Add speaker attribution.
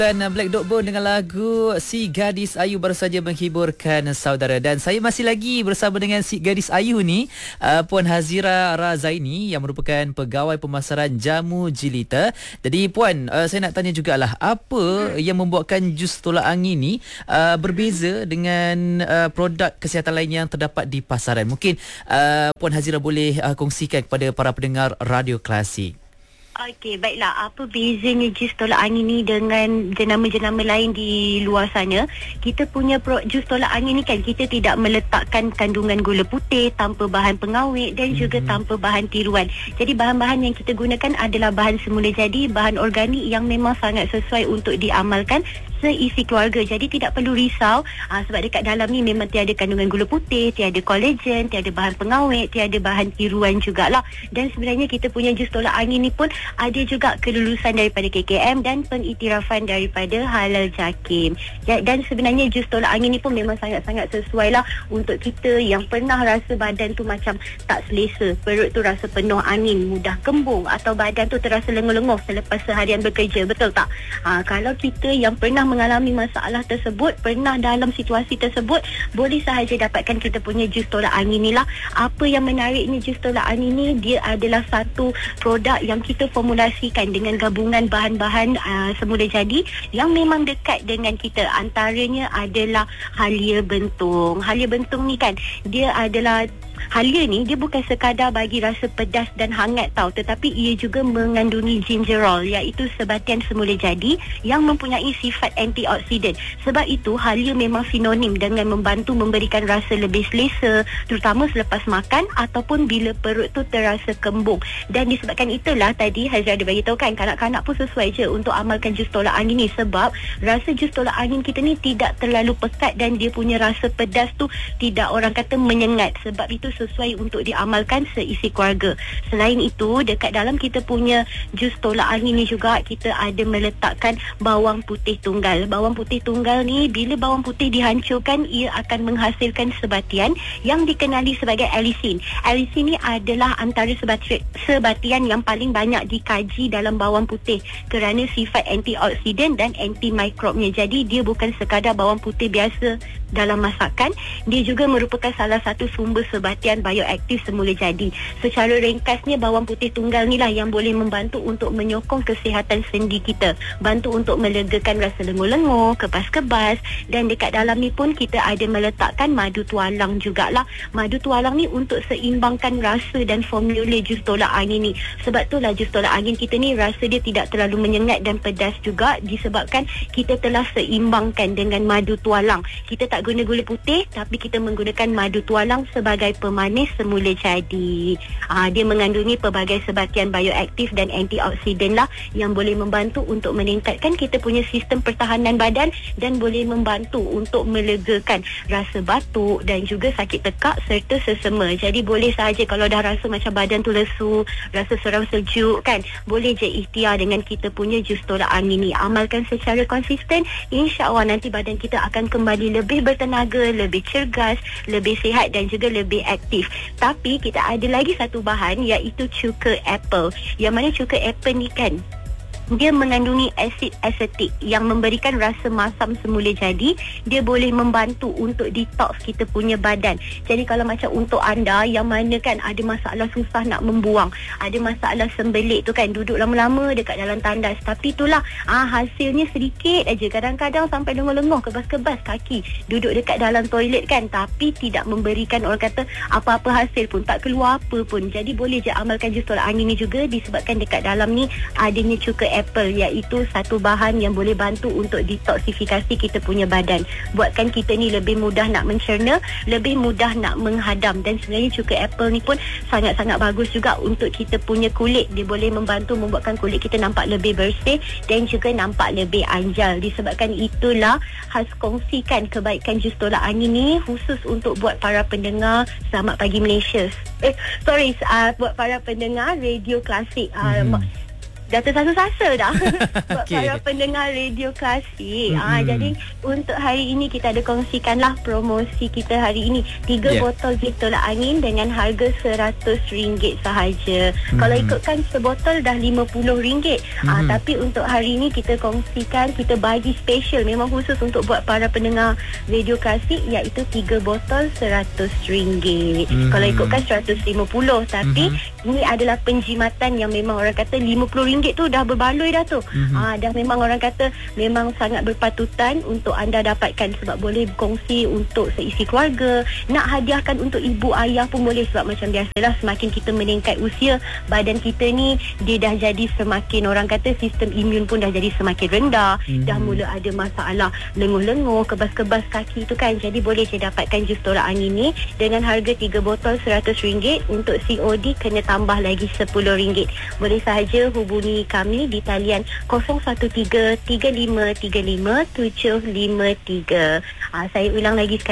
Speaker 1: Dan Black Dog Bone dengan lagu Si Gadis Ayu baru saja menghiburkan saudara. Dan saya masih lagi bersama dengan Si Gadis Ayu ni, Puan Hazira Razaini yang merupakan pegawai pemasaran jamu Jelita. Jadi Puan, saya nak tanya jugalah, apa yang membuatkan jus tolak angin ni berbeza dengan produk kesihatan lain yang terdapat di pasaran? Mungkin Puan Hazira boleh kongsikan kepada para pendengar Radio Klasik.
Speaker 2: Okey, baiklah. Apa bezanya jus tolak angin ni dengan jenama-jenama lain di luar sana? Kita punya jus tolak angin ni kan, kita tidak meletakkan kandungan gula putih, tanpa bahan pengawet dan juga tanpa bahan tiruan. Jadi bahan-bahan yang kita gunakan adalah bahan semula jadi, bahan organik yang memang sangat sesuai untuk diamalkan seisi keluarga. Jadi tidak perlu risau sebab dekat dalam ni memang tiada kandungan gula putih, tiada kolagen, tiada bahan pengawet, tiada bahan tiruan jugalah. Dan sebenarnya kita punya jus tolak angin ni pun ada juga kelulusan daripada KKM dan pengiktirafan daripada Halal Jakim. Dan sebenarnya jus tolak angin ni pun memang sangat-sangat sesuai lah untuk kita yang pernah rasa badan tu macam tak selesa, perut tu rasa penuh angin, mudah kembung, atau badan tu terasa lenguh-lenguh selepas seharian bekerja, betul tak? Kalau kita yang pernah mengalami masalah tersebut, pernah dalam situasi tersebut, boleh sahaja dapatkan kita punya jus tolak angin ni lah. Apa yang menariknya jus tolak angin ni, dia adalah satu produk yang kita formulasikan dengan gabungan bahan-bahan semula jadi yang memang dekat dengan kita. Antaranya adalah halia bentung. Halia bentung ni kan, dia adalah halia ni, dia bukan sekadar bagi rasa pedas dan hangat tau, tetapi ia juga mengandungi gingerol, iaitu sebatian semula jadi yang mempunyai sifat antioksidan. Sebab itu halia memang sinonim dengan membantu memberikan rasa lebih selesa, terutama selepas makan ataupun bila perut tu terasa kembung. Dan disebabkan itulah tadi Hazra ada bagi tahu kan, kanak-kanak pun sesuai je untuk amalkan jus tolak angin ni, sebab rasa jus tolak angin kita ni tidak terlalu pekat dan dia punya rasa pedas tu tidak orang kata menyengat. Sebab itu sesuai untuk diamalkan seisi keluarga. Selain itu, dekat dalam kita punya jus tolak angin ni juga kita ada meletakkan bawang putih tunggal. Bawang putih tunggal ni, bila bawang putih dihancurkan, ia akan menghasilkan sebatian yang dikenali sebagai allicin. Allicin ni adalah antara sebatian yang paling banyak dikaji dalam bawang putih kerana sifat antioksidan dan antimikrobnya. Jadi dia bukan sekadar bawang putih biasa dalam masakan, dia juga merupakan salah satu sumber sebatian bioaktif semula jadi. Secara ringkasnya, bawang putih tunggal ni lah yang boleh membantu untuk menyokong kesihatan sendi kita, bantu untuk melegakan rasa lenguh-lenguh, kebas-kebas. Dan dekat dalam ni pun kita ada meletakkan madu tualang jugalah. Madu tualang ni untuk seimbangkan rasa dan formula jus tolak angin ni. Sebab itulah jus tolak angin kita ni rasa dia tidak terlalu menyengat dan pedas juga, disebabkan kita telah seimbangkan dengan madu tualang. Kita tak guna gula putih, tapi kita menggunakan madu tualang sebagai pemanis semula jadi. Dia mengandungi pelbagai sebatian bioaktif dan antioksidan lah yang boleh membantu untuk meningkatkan kita punya sistem pertahanan badan dan boleh membantu untuk melegakan rasa batuk dan juga sakit tekak serta sesama. Jadi boleh sahaja kalau dah rasa macam badan tu lesu, rasa seram sejuk kan, boleh je ikhtiar dengan kita punya jus tolak angin ni. Amalkan secara konsisten, insya-Allah nanti badan kita akan kembali lebih bertenaga, lebih cergas, lebih sihat dan juga lebih aktif. Tapi kita ada lagi satu bahan, iaitu cuka apple. Yang mana cuka apple ni kan, dia mengandungi asid asetik yang memberikan rasa masam semula jadi. Dia boleh membantu untuk detox kita punya badan. Jadi kalau macam untuk anda yang mana kan ada masalah susah nak membuang, ada masalah sembelit tu kan, duduk lama-lama dekat dalam tandas, tapi itulah hasilnya sedikit aja, kadang-kadang sampai lenguh-lenguh, kebas-kebas kaki, duduk dekat dalam toilet kan, tapi tidak memberikan orang kata apa-apa hasil pun, tak keluar apa pun. Jadi boleh je amalkan jus tolak angin ni juga, disebabkan dekat dalam ni adanya cuka apple, iaitu satu bahan yang boleh bantu untuk detoksifikasi kita punya badan, buatkan kita ni lebih mudah nak mencerna, lebih mudah nak menghadam. Dan sebenarnya cuka apple ni pun sangat-sangat bagus juga untuk kita punya kulit. Dia boleh membantu membuatkan kulit kita nampak lebih bersih dan juga nampak lebih anjal. Disebabkan itulah Haz kongsikan kebaikan jus tolak angin ni khusus untuk buat para pendengar Selamat Pagi Malaysia. Buat para pendengar Radio Klasik. dah tersasa-sasa dah buat
Speaker 1: Okey.
Speaker 2: para pendengar radio klasik.
Speaker 1: Mm-mm.
Speaker 2: Jadi untuk hari ini kita ada kongsikanlah promosi kita hari ini. 3
Speaker 1: Yeah.
Speaker 2: botol jus tolak angin dengan harga RM100 sahaja. Kalau ikutkan sebotol dah RM50. Tapi untuk hari ini kita kongsikan, kita bagi special memang khusus untuk buat para pendengar radio klasik, iaitu 3 botol RM100. Kalau ikutkan RM150, tapi ini adalah penjimatan yang memang orang kata RM50 tu dah berbaloi dah tu. Dah memang orang kata memang sangat berpatutan untuk anda dapatkan, sebab boleh berkongsi untuk seisi keluarga, nak hadiahkan untuk ibu ayah pun boleh, sebab macam biasalah semakin kita meningkat usia, badan kita ni dia dah jadi semakin, orang kata sistem imun pun dah jadi semakin rendah, dah mula ada masalah lenguh-lenguh, kebas-kebas kaki tu kan. Jadi boleh saya dapatkan jus tolak angin ni dengan harga 3 botol RM100. Untuk COD kena tambah lagi RM10. Boleh sahaja hubungi kami di talian 013-3535-753. Saya ulang lagi sekali.